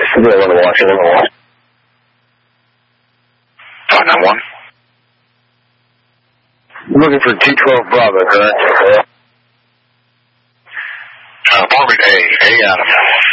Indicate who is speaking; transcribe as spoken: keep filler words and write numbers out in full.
Speaker 1: Yeah, one to Washington.
Speaker 2: five nine one.
Speaker 1: Looking for T twelve Bravo, correct?
Speaker 2: Uh, Apartment A, A Adam.